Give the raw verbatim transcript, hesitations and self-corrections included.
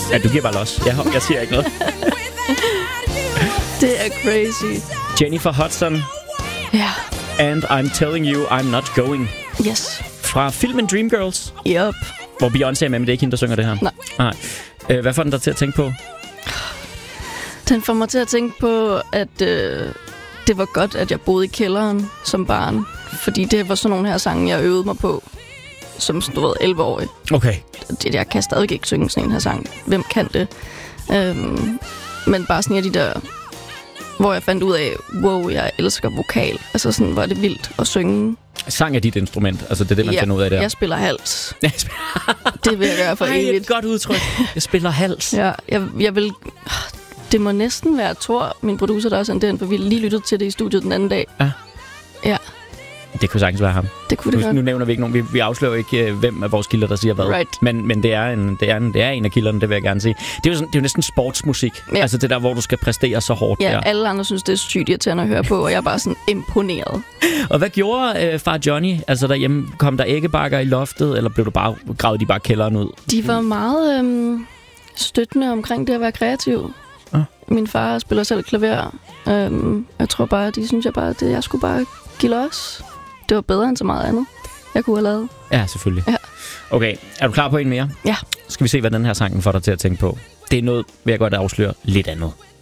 Ja, du giver bare los. Jeg, jeg siger ikke noget. Det er crazy. Jennifer Hudson. Ja. And I'm telling you, I'm not going. Yes. Fra filmen Dreamgirls. Yep. Hvor Beyoncé er med, men det er ikke hende, der synger det her. Nej. Nej. Øh, hvad får den der til at tænke på? Den får mig til at tænke på, at øh, det var godt, at jeg boede i kælderen som barn. Fordi det var sådan nogle her sange, jeg øvede mig på, som du ved, elleve-årig. Okay. Jeg kan stadig ikke synge sådan en her sang. Hvem kan det? Øhm, men bare sådan en af de der, hvor jeg fandt ud af, wow, jeg elsker vokal. Altså sådan, var det vildt at synge. Sang er dit instrument, altså det er det, man ja, finder ud af der. Jeg spiller hals. Det vil jeg gøre for Ej, evigt. et godt udtryk. Jeg spiller hals. Ja, jeg, jeg vil... Det må næsten være Thor, min producer, der også er den, for vi lige lyttede til det i studiet den anden dag. Ja. Ja. Det kunne sagtens være ham. Det kunne det nu, godt. Nu nævner vi ikke nogen. Vi, vi afslører ikke, hvem af vores kilder, der siger hvad. Right. Men, men det, er en, det, er en, det er en af kilderne, det vil jeg gerne sige. Det er jo, sådan, det er jo næsten sportsmusik. Ja. Altså det der, hvor du skal præstere så hårdt. Ja, der. alle andre synes, det er sygt irriterende at høre på, og jeg er bare sådan imponeret. Og hvad gjorde øh, far Johnny? Altså derhjemme, kom der æggebakker i loftet, eller blev du bare, gravede de bare kælderen ud? De var meget øhm, støttende omkring det at være kreativ. Ah. Min far spiller selv klaver. Øhm, jeg tror bare, de synes jeg bare, at jeg skulle bare give los. Det var bedre end så meget andet, jeg kunne have lavet. Ja, selvfølgelig. Ja. Okay, er du klar på en mere? Ja. Skal vi se, hvad den her sang får dig til at tænke på. Det er noget, vil jeg godt afsløre, lidt andet.